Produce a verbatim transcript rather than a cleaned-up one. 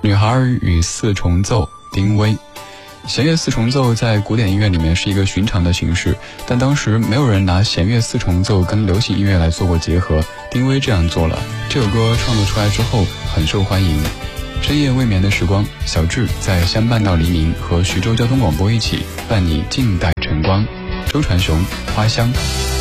女孩与四重奏，丁薇。弦乐四重奏在古典音乐里面是一个寻常的形式，但当时没有人拿弦乐四重奏跟流行音乐来做过结合，丁薇这样做了。这首歌创作出来之后很受欢迎。深夜未眠的时光，小智在相伴到黎明和徐州交通广播一起伴你静待晨光。周传雄，花香。